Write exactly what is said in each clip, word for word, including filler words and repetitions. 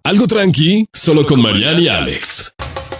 Algo tranqui, solo con Mariana y Alex.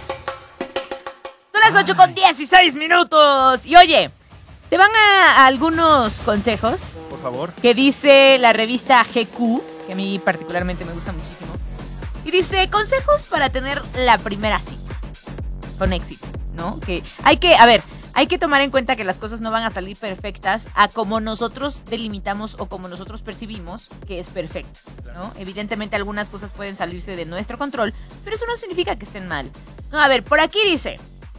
Son las ocho con dieciséis minutos. Y oye, te van a, a algunos consejos. Por favor. Que dice la revista G Q, que a mí particularmente me gusta muchísimo. Y dice, consejos para tener la primera cita con éxito, ¿no? Que hay que, a ver, hay que tomar en cuenta que las cosas no van a salir perfectas a como nosotros delimitamos o como nosotros percibimos que es perfecto, ¿no? Evidentemente algunas cosas pueden salirse de nuestro control, pero eso no significa que estén mal. No, a ver, por aquí dice,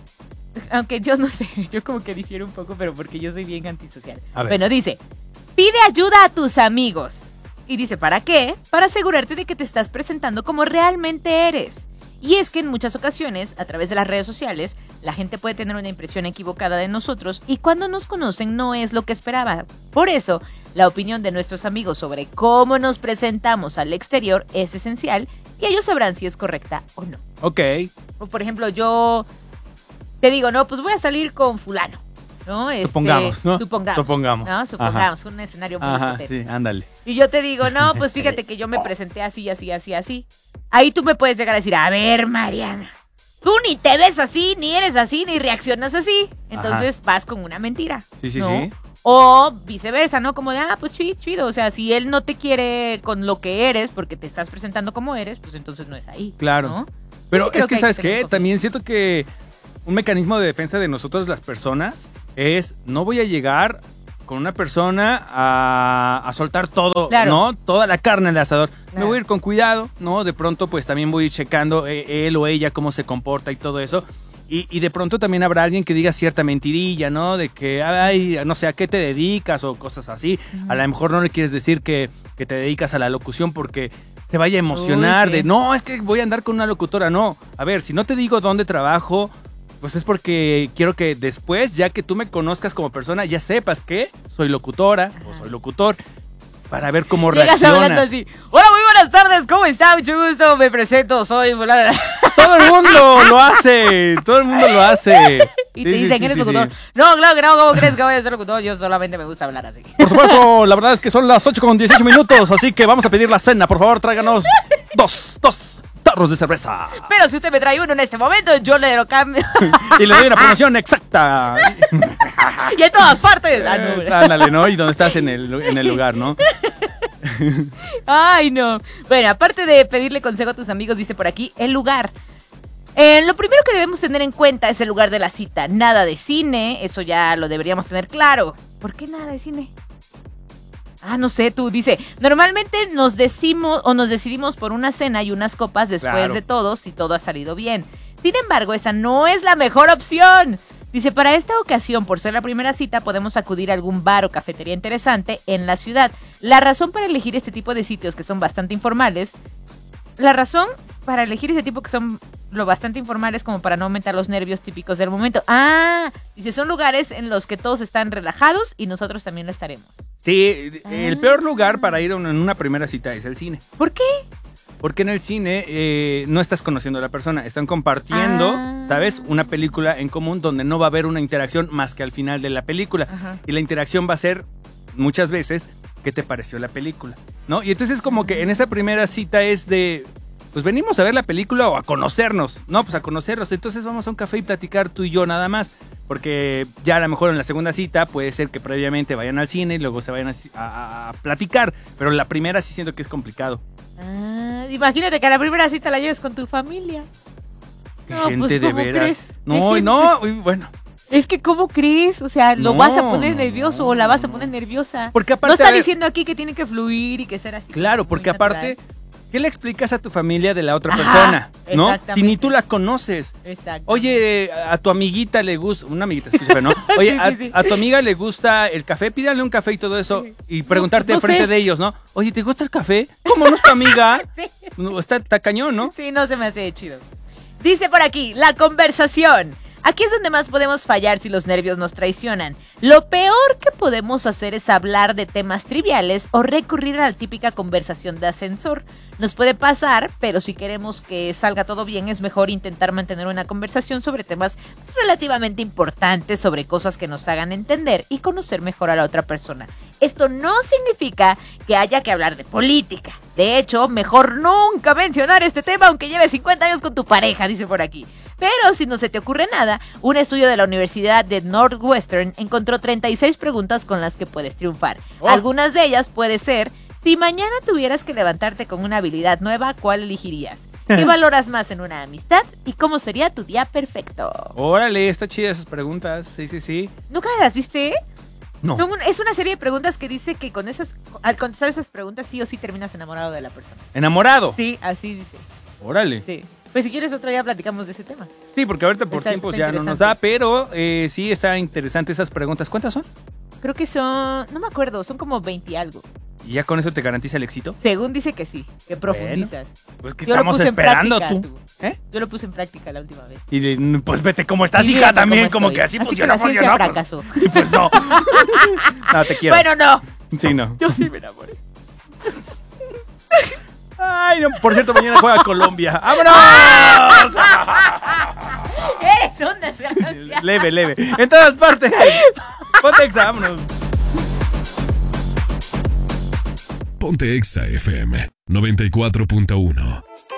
aunque yo no sé, yo como que difiero un poco, pero porque yo soy bien antisocial. Bueno, dice, pide ayuda a tus amigos. Y dice, ¿para qué? Para asegurarte de que te estás presentando como realmente eres. Y es que en muchas ocasiones, a través de las redes sociales, la gente puede tener una impresión equivocada de nosotros y cuando nos conocen no es lo que esperaba. Por eso, la opinión de nuestros amigos sobre cómo nos presentamos al exterior es esencial y ellos sabrán si es correcta o no. Ok. O por ejemplo, yo te digo, no, pues voy a salir con fulano. ¿No? Este, supongamos, ¿no? Supongamos. Supongamos. ¿no? Supongamos, un escenario muy Ajá, hipotético. sí, ándale. Y yo te digo, no, pues fíjate que yo me presenté así, así, así, así. Ahí tú me puedes llegar a decir, a ver, Mariana, tú ni te ves así, ni eres así, ni reaccionas así. Entonces Ajá. vas con una mentira. Sí, sí, ¿no? sí. O viceversa, ¿no? Como de, ah, pues chido, chido. O sea, si él no te quiere con lo que eres, porque te estás presentando como eres, pues entonces no es ahí. Claro. ¿no? Pero sí es que, que ¿sabes que qué? También siento que un mecanismo de defensa de nosotros las personas es, no voy a llegar con una persona a, a soltar todo, claro. ¿no? Toda la carne al asador. Claro. Me voy a ir con cuidado, ¿no? De pronto, pues también voy a ir checando eh, él o ella cómo se comporta y todo eso. Y, y de pronto también habrá alguien que diga cierta mentirilla, ¿no? De que, ay, no sé, ¿a qué te dedicas? O cosas así. Uh-huh. A lo mejor no le quieres decir que, que te dedicas a la locución porque se vaya a emocionar. Uy, sí. De, no, es que voy a andar con una locutora. No, a ver, si no te digo dónde trabajo, pues es porque quiero que después, ya que tú me conozcas como persona, ya sepas que soy locutora Ajá. o soy locutor, para ver cómo Llegas reaccionas. Hablando así, hola, muy buenas tardes, ¿cómo está? Mucho gusto, me presento, soy... Todo el mundo lo hace, todo el mundo lo hace. Y sí, te dicen, sí, ¿eres sí, locutor? Sí. No, claro que no, ¿cómo crees que voy a ser locutor? Yo solamente me gusta hablar así. Por supuesto, la verdad es que son las ocho con dieciocho minutos, así que vamos a pedir la cena, por favor, tráiganos dos, dos. tarros de cerveza. Pero si usted me trae uno en este momento, yo le lo cambio. Y le doy una promoción exacta. Y en todas partes. Ah, no. Ándale, ¿no? Y donde estás en el, en el lugar, ¿no? Ay, no. Bueno, aparte de pedirle consejo a tus amigos, dice por aquí, el lugar. Eh, lo primero que debemos tener en cuenta es el lugar de la cita. Nada de cine, eso ya lo deberíamos tener claro. ¿Por qué nada de cine? Ah, no sé, tú, dice, normalmente nos decimos o nos decidimos por una cena y unas copas después claro. de todo si todo ha salido bien. Sin embargo, esa no es la mejor opción. Dice, para esta ocasión, por ser la primera cita, podemos acudir a algún bar o cafetería interesante en la ciudad. La razón para elegir este tipo de sitios que son bastante informales, la razón para elegir ese tipo que son lo bastante informales como para no aumentar los nervios típicos del momento. Ah, dice, son lugares en los que todos están relajados y nosotros también lo estaremos. Sí, ah. el peor lugar para ir en una primera cita es el cine. ¿Por qué? Porque en el cine eh, no estás conociendo a la persona, están compartiendo, ah. ¿sabes? Una película en común donde no va a haber una interacción más que al final de la película. Ajá. Y la interacción va a ser, muchas veces, ¿qué te pareció la película? ¿No? Y entonces como que en esa primera cita es de, pues venimos a ver la película o a conocernos. No, pues a conocernos. Entonces vamos a un café y platicar tú y yo nada más. Porque ya a lo mejor en la segunda cita puede ser que previamente vayan al cine y luego se vayan a, a, a platicar. Pero la primera sí siento que es complicado. Ah, imagínate que a la primera cita la lleves con tu familia. Qué no, gente pues, de veras. ¿crees? No, no, bueno. Es que ¿cómo crees? O sea, ¿lo no, vas a poner nervioso no, o la vas a poner nerviosa? Porque aparte, no está ver, diciendo aquí que tiene que fluir y que ser así. Claro, porque aparte, ¿qué le explicas a tu familia de la otra Ajá, persona? ¿No? Si ni tú la conoces. Exacto. Oye, a tu amiguita le gusta, una amiguita, escucha, ¿no? Oye, sí, sí, a, sí. a tu amiga le gusta el café, pídale un café y todo eso y preguntarte no, no frente sé. de ellos, ¿no? Oye, ¿te gusta el café? ¿Cómo no es tu amiga? sí. no, está, está cañón, ¿no? Sí, no se me hace chido. Dice por aquí, la conversación. Aquí es donde más podemos fallar si los nervios nos traicionan. Lo peor que podemos hacer es hablar de temas triviales o recurrir a la típica conversación de ascensor. Nos puede pasar, pero si queremos que salga todo bien, es mejor intentar mantener una conversación sobre temas relativamente importantes, sobre cosas que nos hagan entender y conocer mejor a la otra persona. Esto no significa que haya que hablar de política. De hecho, mejor nunca mencionar este tema aunque lleves cincuenta años con tu pareja, dice por aquí. Pero si no se te ocurre nada, un estudio de la Universidad de Northwestern encontró treinta y seis preguntas con las que puedes triunfar. Oh. Algunas de ellas puede ser, si mañana tuvieras que levantarte con una habilidad nueva, ¿cuál elegirías? ¿Qué valoras más en una amistad? ¿Y cómo sería tu día perfecto? Órale, está chida esas preguntas, sí, sí, sí. ¿Nunca las viste? No. Son un, es una serie de preguntas que dice que con esas, al contestar esas preguntas sí o sí terminas enamorado de la persona. ¿Enamorado? Sí, así dice. Órale. Sí. Pues si quieres otro día platicamos de ese tema. Sí, porque ahorita por está, tiempos está ya no nos da, pero eh, sí está interesante esas preguntas. ¿Cuántas son? Creo que son, no me acuerdo, son como veinte y algo. ¿Y ya con eso te garantiza el éxito? Según dice que sí, que profundizas. Bueno, pues que estamos esperando tú. tú. ¿Eh? Yo lo puse en práctica la última vez. Y pues vete como estás, y hija, también, como que así, así funciona. Así que la ciencia fracasó. Pues, pues no. No, te quiero. Bueno, no. Sí, no. Yo sí me enamoré. Ay, no, por cierto, mañana juega Colombia. ¡Vámonos! ¡Eres un desgraciado! Leve, leve. En todas partes. Ponte Exa, vámonos. Ponte Exa F M noventa y cuatro punto uno.